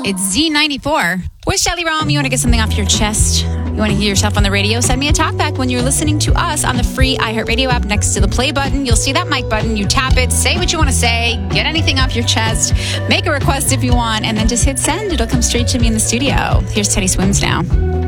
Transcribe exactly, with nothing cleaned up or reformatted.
It's Z ninety-four. With Shelly Rom, you want to get something off your chest? You want to hear yourself on the radio? Send me a talkback when you're listening to us on the free iHeartRadio app. Next to the play button, you'll see that mic button. You tap it, say what you want to say, get anything off your chest, make a request if you want, and then just hit send. It'll come straight to me in the studio. Here's Teddy Swims now.